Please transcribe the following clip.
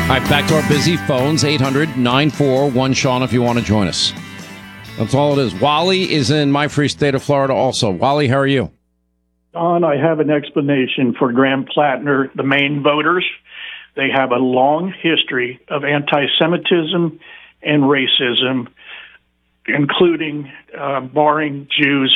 All right, back to our busy phones, 800-941-SEAN if you want to join us. That's all it is. Wally is in my free state of Florida also. Wally, how are you? Don, I have an explanation for Graham Plattner, the Maine voters. They have a long history of anti-Semitism and racism, including barring Jews